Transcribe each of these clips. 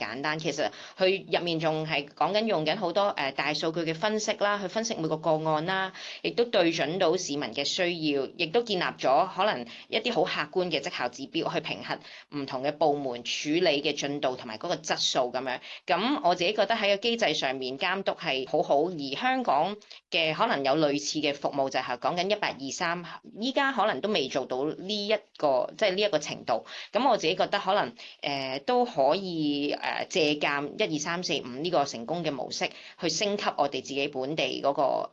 簡單，其實佢入面仲係講緊用緊好多大數據嘅分析啦，去分析每個個案啦，亦都對準到市民嘅需要，亦都建立咗可能一啲好客觀嘅績效指標去評核唔同嘅部門處理嘅進度同埋嗰個質素咁樣。咁我自己覺得喺個機制上面監督係好好，而香港嘅可能有類似嘅服務就係講緊1823，依家可能都未做到呢一個即係呢一個程度。咁我自己覺得可能都可以借鑑12345呢個成功嘅模式，去升級我哋自己本地嗰個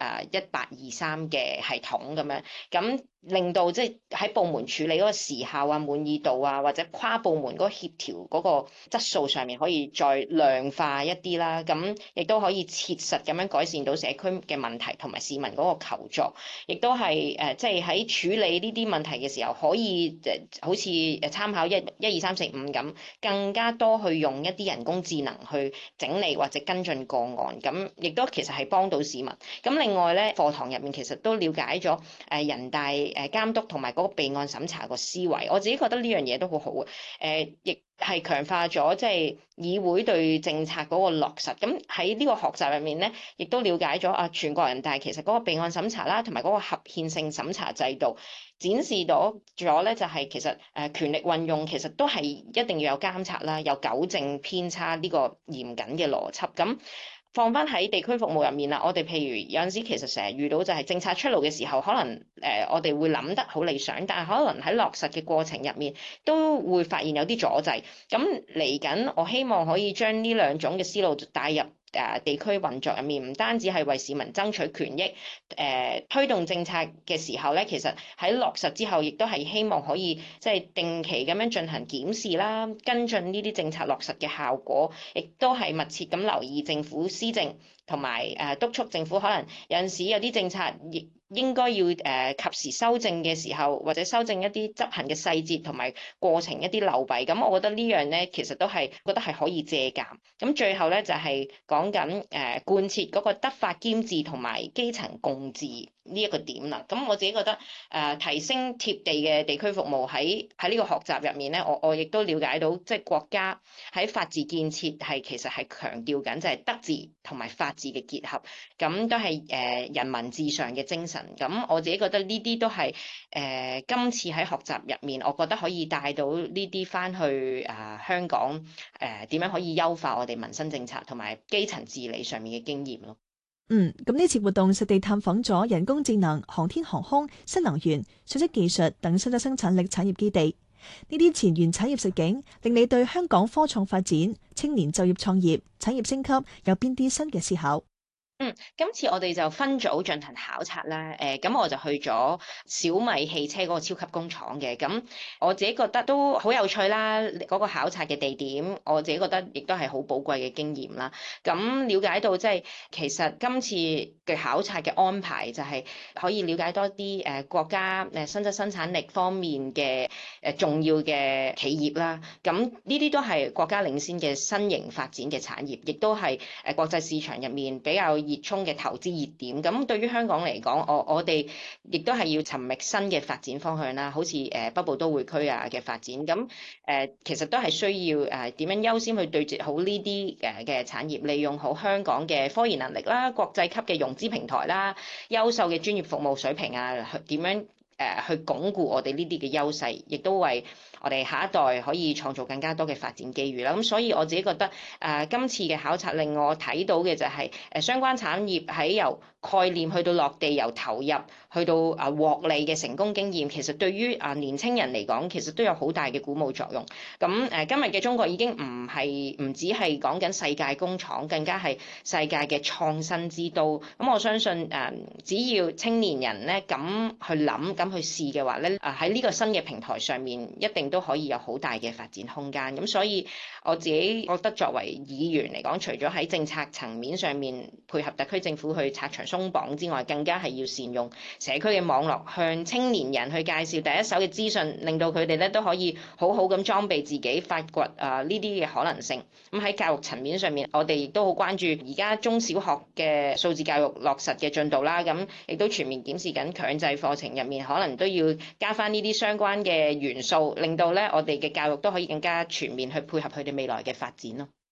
1823嘅系統咁樣，咁令到即係喺部門處理嗰個時效啊、滿意度啊，或者跨部門嗰個協調嗰個質素上面可以再量化一啲啦。咁亦都可以切實咁樣改善到社區嘅問題同埋市民嗰個求助，亦都係即係喺處理呢啲問題嘅時候，可以好似參考12345咁，更加多去用一啲人工智能去整理或者跟進個案，咁亦都其實係幫到市民。咁另外咧，課堂入面其實都了解咗人大監督同埋嗰個備案審查個思維，我自己覺得呢樣嘢都好好嘅。亦係強化咗即係議會對政策嗰個落實。咁喺呢個學習入面咧，亦都了解咗全國人大其實嗰個備案審查啦，同埋嗰個合憲性審查制度，展示到咗咧就係其實權力運用其實都係一定要有監察啦，有糾正偏差呢個嚴謹嘅邏輯。咁放翻喺地區服務入面啦，我哋譬如有陣時其實成日遇到就係政策出爐嘅時候，可能我哋會諗得好理想，但係可能喺落實嘅過程入面都會發現有啲阻滯。咁嚟緊，我希望可以將呢兩種嘅思路帶入地區運作入面，唔單止係為市民爭取權益，推動政策嘅時候咧，其實喺落實之後，亦都係希望可以即係定期咁樣進行檢視啦，跟進呢啲政策落實嘅效果，亦都係密切咁留意政府施政，同埋督促政府可能有陣時有啲政策亦應該要及時修正嘅時候，或者修正一啲執行嘅細節同埋過程一啲漏弊。咁我覺得呢樣咧，其實都係覺得係可以借鑑。咁最後咧就係講緊貫徹嗰個德法兼治同埋基層共治呢一個點啦。咁我自己覺得提升貼地嘅地區服務喺呢個學習入面咧，我亦都了解到即係國家喺法治建設其實係強調緊就係德治同埋法治嘅結合，咁都係人民至上嘅精神。咁我自己覺得呢啲都係今次喺學習入面，我覺得可以帶到呢啲翻去香港點樣可以優化我哋民生政策同埋基層治理上面嘅經驗咯。 咁呢次活動實地探訪咗人工智能、航天航空、新能源、信息技術等新增生產力產業基地，呢啲前沿產業實景，令你對香港科創發展、青年就業創業、產業升級有邊啲新嘅思考？ 今次我哋就分組進行考察啦。咁我就去咗小米汽車嗰個超級工廠嘅。咁我自己覺得都好有趣啦。嗰個考察嘅地點，我自己覺得亦都係好寶貴嘅經驗啦。咁了解到即係其實今次嘅考察嘅安排就係可以了解多啲國家新質生產力方面嘅重要嘅企業啦。咁呢啲都係國家領先嘅新型發展嘅產業，亦都係國際市場入面比較熱衷嘅投資熱點。咁對於香港嚟講，我哋亦都係要尋覓新嘅發展方向啦，好似北部都會區嘅發展。咁其實都係需要點樣優先去對接好呢啲嘅產業，利用好香港嘅科研能力啦、國際級嘅融資平台啦、優秀嘅專業服務水平啊，點樣去鞏固我哋呢啲嘅優勢，亦都為我哋下一代可以創造更加多嘅發展機遇啦。咁所以我自己覺得今次嘅考察令我睇到嘅就係相關產業喺由概念去到落地，由投入去到獲利嘅成功經驗，其實對於年青人嚟講，其實都有好大嘅鼓舞作用。咁今日嘅中國已經唔只係講緊世界工廠，更加係世界嘅創新之都。咁我相信只要青年人咧咁去諗、咁去試嘅話咧，喺呢個新嘅平台上面，一定都可以有好大嘅發展空間。咁所以我自己覺得作為議員嚟講，除咗喺政策層面上面配合特區政府去拆牆鬆綁之外，更加係要善用社區嘅網絡，向青年人去介紹第一手嘅資訊，令到佢哋咧都可以好好咁裝備自己，發掘呢啲嘅可能性。咁喺教育層面上面，我哋亦都好關注而家中小學嘅數字教育落實嘅進度啦。咁亦都全面檢視緊強制課程入面，可能都要加翻呢啲相關嘅元素，令到咧我哋嘅教育都可以更加全面去配合佢哋未來嘅發展咯。